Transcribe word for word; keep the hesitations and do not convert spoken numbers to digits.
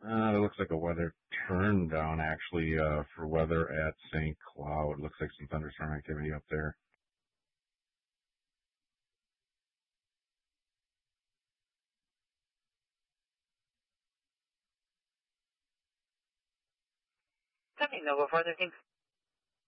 Uh, it looks like a weather turn down, actually, uh, for weather at Saint Cloud. Looks like some thunderstorm activity up there. Let me know before further things.